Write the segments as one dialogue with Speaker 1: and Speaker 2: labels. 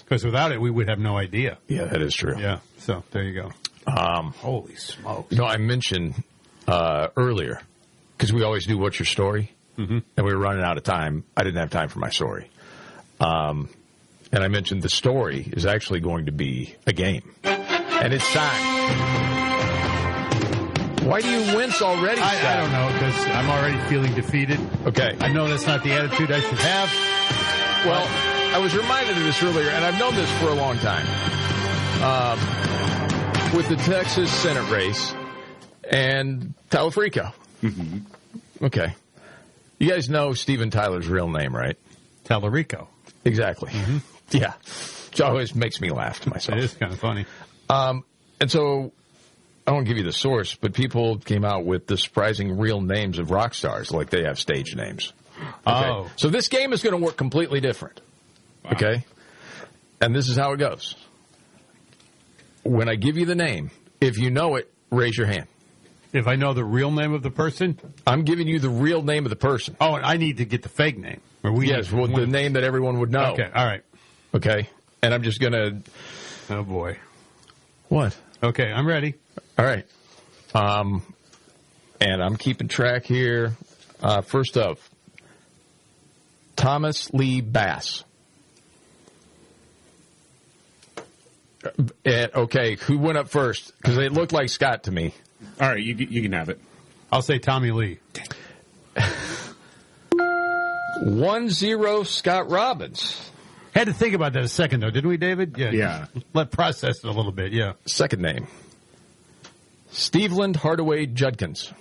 Speaker 1: Because without it, we would have no idea.
Speaker 2: Yeah, that is true.
Speaker 1: Yeah, so there you go. Holy smokes.
Speaker 2: I mentioned earlier, because we always do What's Your Story? Mm-hmm. And we were running out of time. I didn't have time for my story. And I mentioned the story is actually going to be a game. And it's time. Why do you wince already, Scott?
Speaker 1: I don't know, because I'm already feeling defeated.
Speaker 2: Okay.
Speaker 1: I know that's not the attitude I should have.
Speaker 2: Well, I was reminded of this earlier, and I've known this for a long time. With the Texas Senate race and Talafrico. Mm-hmm. Okay. You guys know Steven Tyler's real name, right?
Speaker 1: Talarico.
Speaker 2: Exactly. Mm-hmm. Yeah. It always makes me laugh to myself.
Speaker 1: It is kind of funny.
Speaker 2: And so, I won't give you the source, but people came out with the surprising real names of rock stars, like they have stage names. Okay?
Speaker 1: Oh.
Speaker 2: So this game is going to work completely different. Wow. Okay? And this is how it goes. When I give you the name, if you know it, raise your hand.
Speaker 1: If I know the real name of the person?
Speaker 2: I'm giving you the real name of the person.
Speaker 1: Oh, and I need to get the fake name.
Speaker 2: Yes, well, the name that everyone would know.
Speaker 1: Okay, all right.
Speaker 2: Okay? And I'm just going to...
Speaker 1: Oh, boy.
Speaker 2: What?
Speaker 1: Okay, I'm ready.
Speaker 2: All right. And I'm keeping track here. First up, Thomas Lee Bass. Okay, who went up first? Because it looked like Scott to me.
Speaker 3: All right, you can have it.
Speaker 1: I'll say Tommy Lee.
Speaker 2: 1-0 Scott Robbins.
Speaker 1: Had to think about that a second, though, didn't we, David?
Speaker 3: Yeah.
Speaker 1: Let process it a little bit, yeah.
Speaker 2: Second name, Steveland Hardaway Judkins.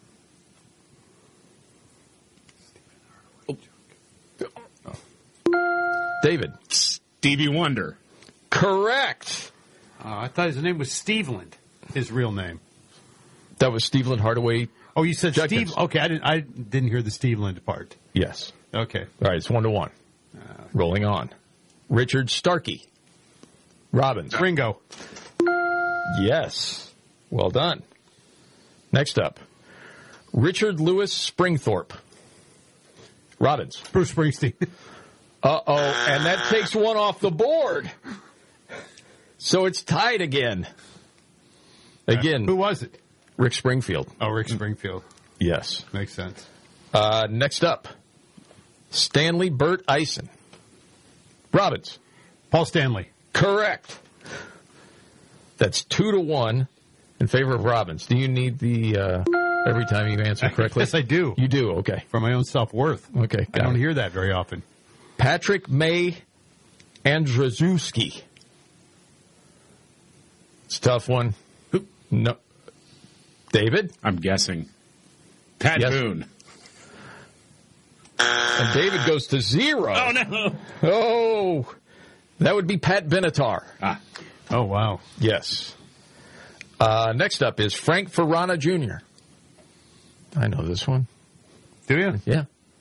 Speaker 2: David.
Speaker 3: Stevie Wonder.
Speaker 2: Correct.
Speaker 1: I thought his name was Steveland, his real name.
Speaker 2: That was Steveland Hardaway.
Speaker 1: Oh, you said
Speaker 2: Judkins.
Speaker 1: Steve? Okay, I didn't hear the Steveland part.
Speaker 2: Yes.
Speaker 1: Okay.
Speaker 2: All right, it's 1-1. Rolling on. Richard Starkey. Robbins.
Speaker 1: Ringo.
Speaker 2: Yes. Well done. Next up. Richard Lewis Springthorpe. Robbins.
Speaker 1: Bruce Springsteen.
Speaker 2: Uh-oh, and that takes one off the board. So it's tied again. Again.
Speaker 1: Who was it?
Speaker 2: Rick Springfield.
Speaker 1: Oh, Rick Springfield.
Speaker 2: Yes.
Speaker 1: Makes sense.
Speaker 2: Next up. Stanley Burt Eisen. Robbins.
Speaker 1: Paul Stanley.
Speaker 2: Correct. That's 2-1 in favor of Robbins. Do you need the every time you answer correctly?
Speaker 1: Yes, I do.
Speaker 2: You do, okay.
Speaker 1: For my own self-worth.
Speaker 2: Okay.
Speaker 1: I don't hear that very often.
Speaker 2: Patrick May Andrzejewski. It's a tough one.
Speaker 3: Who?
Speaker 2: No. David?
Speaker 3: I'm guessing. Pat Boone.
Speaker 2: And David goes to 0.
Speaker 3: Oh, no.
Speaker 2: Oh, that would be Pat Benatar.
Speaker 3: Ah.
Speaker 1: Oh, wow.
Speaker 2: Yes. Next up is Frank Ferrana Jr. I know this one.
Speaker 1: Do you?
Speaker 2: Yeah.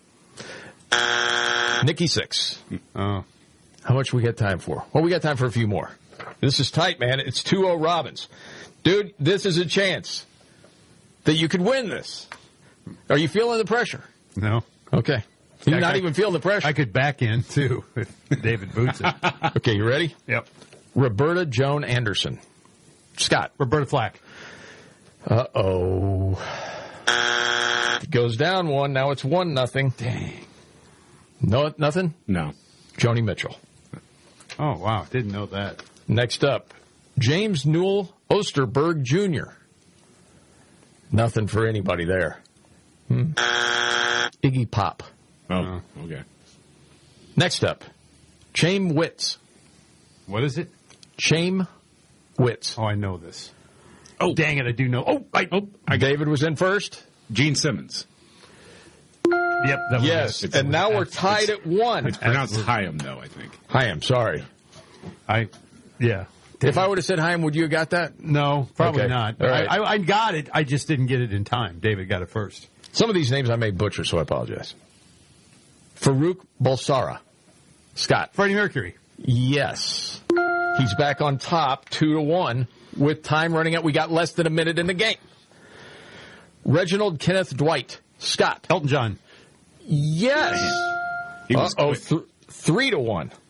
Speaker 2: Nikki Sixx.
Speaker 1: Oh.
Speaker 2: How much we got time for? Well, we got time for a few more. This is tight, man. It's 2-0 Robbins. Dude, this is a chance that you could win this. Are you feeling the pressure?
Speaker 1: No.
Speaker 2: Okay. You're not even feeling the pressure.
Speaker 1: I could back in, too, if David boots it.
Speaker 2: Okay, you ready?
Speaker 1: Yep.
Speaker 2: Roberta Joan Anderson. Scott.
Speaker 1: Roberta Flack.
Speaker 2: Uh-oh. It goes down 1. Now it's 1-0.
Speaker 1: Dang.
Speaker 2: No, nothing?
Speaker 3: No.
Speaker 2: Joni Mitchell.
Speaker 1: Oh, wow. Didn't know that.
Speaker 2: Next up, James Newell Osterberg Jr. Nothing for anybody there. Iggy Pop.
Speaker 3: Oh, okay.
Speaker 2: Next up, Chaim Witz.
Speaker 1: What is it?
Speaker 2: Chaim Witz.
Speaker 1: Oh, I know this. Oh, dang it. I do know.
Speaker 2: David was in first.
Speaker 3: Gene Simmons.
Speaker 1: Yep. That
Speaker 2: Yes,
Speaker 1: was
Speaker 2: and now we're tied at 1.
Speaker 3: It's pronounced Chaim, though, I think.
Speaker 2: Chaim, sorry.
Speaker 1: Yeah.
Speaker 2: If I would have said Chaim, would you have got that?
Speaker 1: No, probably
Speaker 2: Okay.
Speaker 1: not.
Speaker 2: All right.
Speaker 1: I got it. I just didn't get it in time. David got it first.
Speaker 2: Some of these names I may butcher, so I apologize. Farouk Bulsara. Scott.
Speaker 1: Freddie Mercury.
Speaker 2: Yes. He's back on top, 2-1, with time running out. We got less than a minute in the game. Reginald Kenneth Dwight. Scott.
Speaker 1: Elton John.
Speaker 2: Yes.
Speaker 3: He was quick.
Speaker 2: 3-1.